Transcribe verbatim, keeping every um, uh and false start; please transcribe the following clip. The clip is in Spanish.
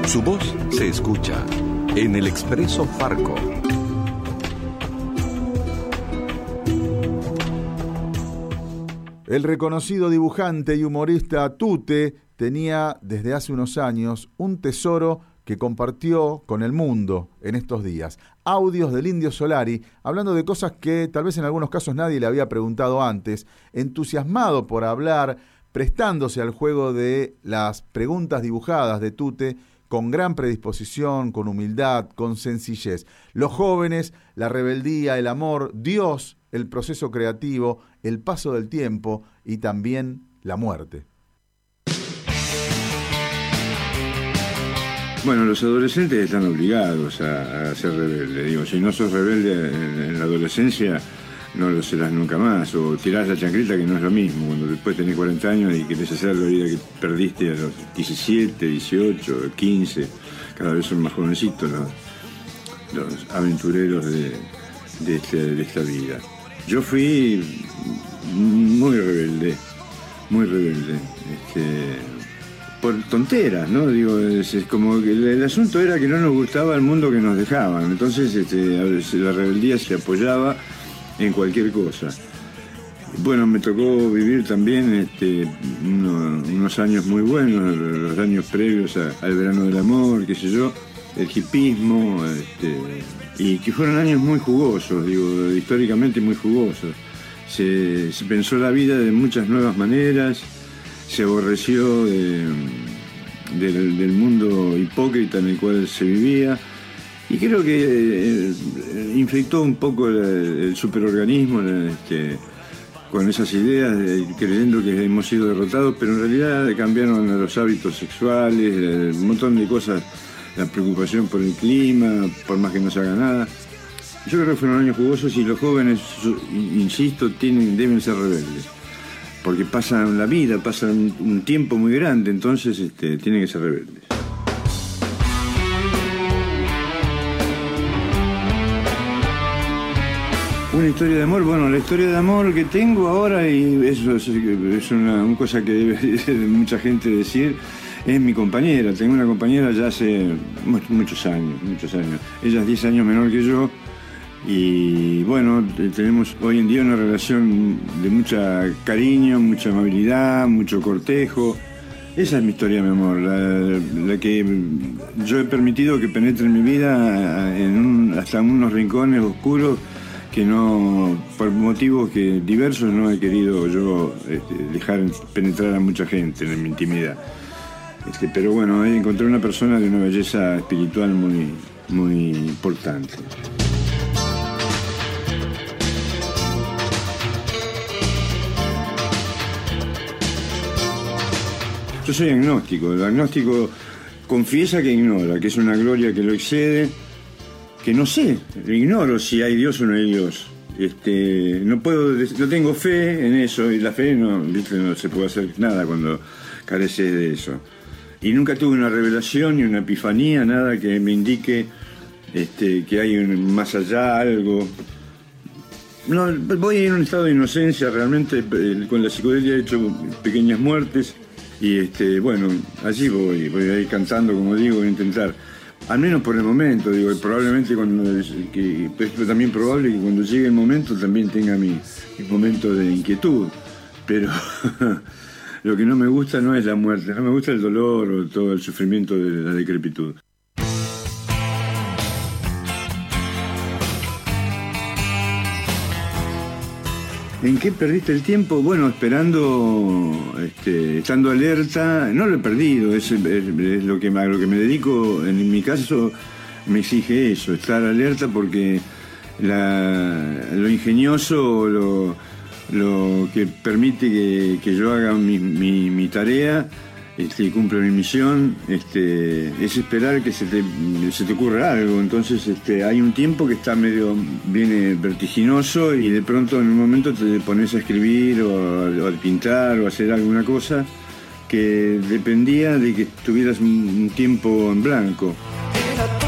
Su voz se escucha en el Expreso Farco. El reconocido dibujante y humorista Tute tenía desde hace unos años un tesoro que compartió con el mundo en estos días. Audios del Indio Solari, hablando de cosas que tal vez en algunos casos nadie le había preguntado antes, entusiasmado por hablar, prestándose al juego de las preguntas dibujadas de Tute, con gran predisposición, con humildad, con sencillez. Los jóvenes, la rebeldía, el amor, Dios, el proceso creativo, el paso del tiempo y también la muerte. Bueno, los adolescentes están obligados a, a ser rebeldes. Digo, si no sos rebelde en, en la adolescencia, no lo serás nunca más. O tirás la chancleta, que no es lo mismo. Cuando después tenés cuarenta años y querés hacer la vida que perdiste a los diecisiete, dieciocho, quince, cada vez son más jovencitos los, los aventureros de, de, este, de esta vida. Yo fui muy rebelde, muy rebelde. Este... por tonteras, ¿no? Digo, es, es como que el, el asunto era que no nos gustaba el mundo que nos dejaban. Entonces este, la rebeldía se apoyaba en cualquier cosa. Bueno, me tocó vivir también este, uno, unos años muy buenos, los años previos a, al verano del amor, qué sé yo, el hipismo, este, y que fueron años muy jugosos, digo, históricamente muy jugosos. Se, se pensó la vida de muchas nuevas maneras. Se aborreció de, de, del mundo hipócrita en el cual se vivía y creo que eh, infectó un poco el, el superorganismo este, con esas ideas, de, creyendo que hemos sido derrotados, pero en realidad cambiaron los hábitos sexuales, un montón de cosas, la preocupación por el clima, por más que no se haga nada. Yo creo que fueron años jugosos y los jóvenes, insisto, tienen, deben ser rebeldes. Porque pasan la vida, pasan un tiempo muy grande, entonces este, tienen que ser rebeldes. Una historia de amor, bueno, la historia de amor que tengo ahora, y eso es, es una, una cosa que debe mucha gente decir, es mi compañera. Tengo una compañera ya hace muchos años, muchos años. Ella es diez años menor que yo. Y bueno, tenemos hoy en día una relación de mucho cariño, mucha amabilidad, mucho cortejo. Esa es mi historia, mi amor, la, la que yo he permitido que penetre en mi vida en un, hasta unos rincones oscuros que no, por motivos que diversos, no he querido yo este, dejar penetrar a mucha gente en mi intimidad. Este, pero bueno, encontré una persona de una belleza espiritual muy, muy importante. Yo soy agnóstico. El agnóstico confiesa que ignora, que es una gloria que lo excede, que no sé, ignoro si hay Dios o no hay Dios. Este, no puedo, no tengo fe en eso, y la fe no, ¿viste? No se puede hacer nada cuando careces de eso. Y nunca tuve una revelación ni una epifanía, nada que me indique este, que hay un, más allá algo. No, voy en un estado de inocencia, realmente con la psicodelia he hecho pequeñas muertes. Y este, bueno, allí voy, voy a ir cantando, como digo, voy a intentar, al menos por el momento, digo, y probablemente cuando, que, es también probable que cuando llegue el momento también tenga mi, mi momento de inquietud, pero lo que no me gusta no es la muerte, no me gusta el dolor o todo el sufrimiento de la decrepitud. ¿En qué perdiste el tiempo? Bueno, esperando, este, estando alerta. No lo he perdido, es, es, es lo que, a lo que me dedico. En mi caso me exige eso, estar alerta, porque la, lo ingenioso, lo, lo que permite que, que yo haga mi, mi, mi tarea, este, y cumpla mi misión, este, es esperar que se te, se te ocurra algo. Entonces este, hay un tiempo que está medio, viene vertiginoso, y de pronto en un momento te pones a escribir o a, o a pintar o a hacer alguna cosa que dependía de que tuvieras un, un tiempo en blanco.